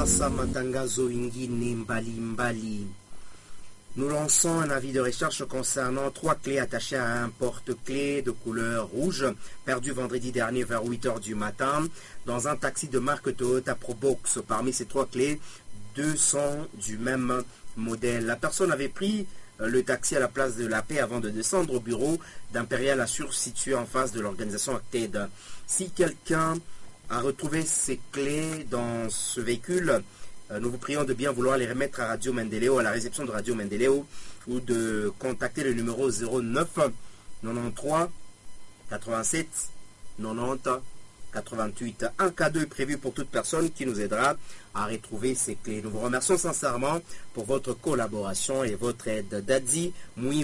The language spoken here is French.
Kupasa matangazo ingine mbalimbali. Nous lançons un avis de recherche concernant 3 clés attachées à un porte-clés de couleur rouge perdu vendredi dernier vers 8 h du matin dans un taxi de marque Toyota Probox. Parmi ces 3 clés, 2 sont du même modèle. La personne avait pris le taxi à la place de la Paix avant de descendre au bureau d'Impérial Assure situé en face de l'organisation Acted. Si quelqu'un a retrouvé ces clés dans ce véhicule, nous vous prions de bien vouloir les remettre à Radio Mendeleo, à la réception de Radio Mendeleo, ou de contacter le numéro 09 93 87 90 88. Un cadeau est prévu pour toute personne qui nous aidera à retrouver ces clés. Nous vous remercions sincèrement pour votre collaboration et votre aide. Daddy Moui